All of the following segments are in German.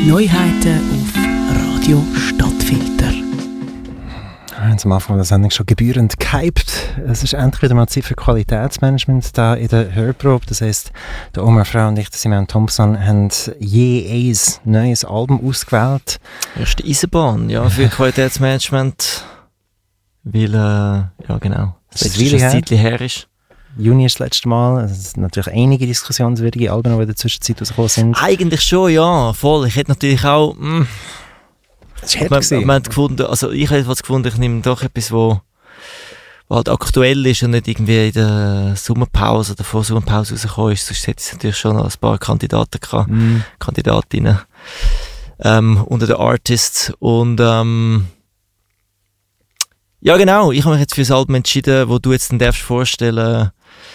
Neuheiten auf Radio Stadtfilter. Wir haben am Anfang der Sendung schon gebührend gehypt. Es ist endlich wieder mal Zeit für Qualitätsmanagement da in der Hörprobe. Das heisst, der Omar Frau und ich, der Simon Thompson, haben je ein neues Album ausgewählt. Erste Eisenbahn, ja, für Qualitätsmanagement. Weil, ja genau, Das ist ein Zeitchen her ist. Juni ist das letzte Mal. Es sind natürlich einige diskussionswürdige Alben, die in der Zwischenzeit rausgekommen sind. Eigentlich schon, ja, voll. Ich hätte natürlich auch... Das war hart. Man hat gefunden, also ich hätte was gefunden, ich nehme doch etwas, wo halt aktuell ist und nicht irgendwie in der Sommerpause oder vor der Sommerpause rausgekommen ist. Sonst hätte es natürlich schon noch ein paar Kandidaten gehabt, Kandidatinnen unter den Artists. Und ja genau, ich habe mich jetzt für das Album entschieden, wo du jetzt dann darfst vorstellen,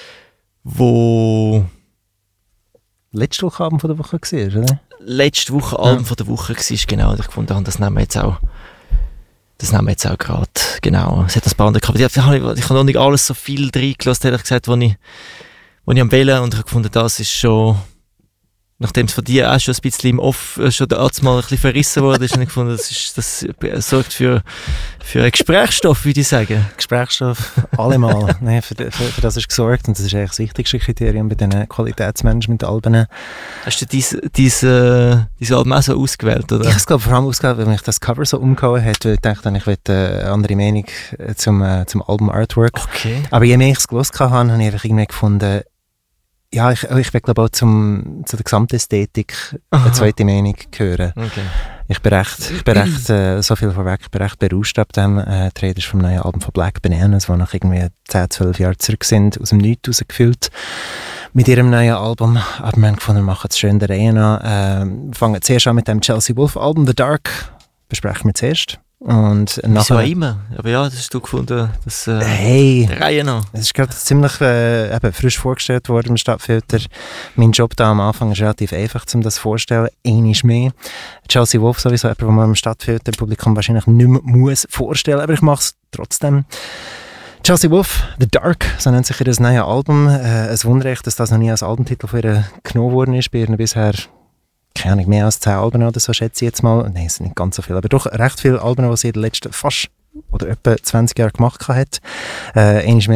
wo Letzte Woche Abend von der Woche war, oder? Letzte Woche Album von der Woche war, genau. Und ich gefunden habe, das nehmen wir jetzt auch gerade, genau. Es hat ein paar andere gehabt. Ich habe noch nicht alles so viel reingelassen, ehrlich gesagt, wo ich am Wählen, und ich habe gefunden, das ist schon, nachdem es von dir auch schon ein bisschen im Off schon mal ein bisschen verrissen wurde, ist, habe ich gefunden, das sorgt für einen Gesprächsstoff, würde ich sagen. Gesprächsstoff, allemal. Nein, für das ist gesorgt, und das ist eigentlich das wichtigste Kriterium bei diesen Qualitätsmanagement-Alben. Hast du diese Alben auch so ausgewählt, oder? Ich habe es, glaube ich, vor allem ausgewählt, weil mich das Cover so umgehauen hat, weil ich dachte, ich möchte eine andere Meinung zum Album-Artwork. Okay. Aber je mehr ich es gelesen habe, habe ich einfach irgendwie gefunden, ja, ich will, glaube ich, auch zu der Gesamtästhetik eine zweite Meinung hören. Okay. Ich bin recht so viel vorweg, ich bin recht berauscht ab dem Trailer vom neuen Album von Black Bananas, die nach irgendwie 10, 12 Jahren zurück sind, aus dem Nichts rausgefüllt mit ihrem neuen Album. Aber wir haben gefunden, wir machen es schön der Reihe an. Fangen zuerst an mit dem Chelsea Wolfe Album, The Dark, besprechen wir zuerst. Und Wieso nachher, immer? Aber ja, das hast du gefunden, das hey, der Reihe noch. es ist gerade ziemlich frisch vorgestellt worden im Stadtfilter. Mein Job da am Anfang ist relativ einfach, um das vorzustellen. Einmal mehr. Chelsea Wolfe sowieso, jemand, den man im Stadtfilter-Publikum wahrscheinlich nicht mehr muss vorstellen, aber ich mache es trotzdem. Chelsea Wolfe, The Dark, so nennt sich ihr das neue Album. Es wundert, dass das noch nie als Albumtitel für ihr genommen worden ist. Bei ihr bisher, keine Ahnung, mehr als 10 Alben oder so, schätze ich jetzt mal. Nein, es sind nicht ganz so viele, aber doch recht viele Alben, die sie in den letzten fast oder etwa 20 Jahren gemacht hat. Einmal mehr